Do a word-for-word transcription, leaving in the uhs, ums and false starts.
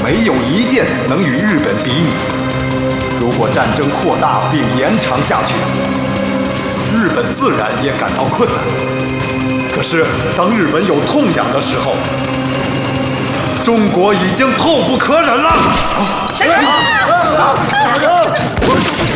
没有一件能与日本比拟。如果战争扩大并延长下去，日本自然也感到困难。可是，当日本有痛痒的时候，中国已经痛不可忍了。 谁？加油！